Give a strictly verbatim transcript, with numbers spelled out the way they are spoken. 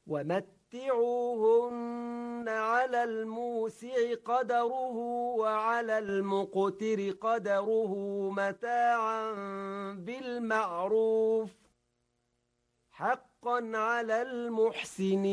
ومتعوهن على الموسع قدره وعلى المقتر قدره متاعا بالمعروف حقا على المحسنين.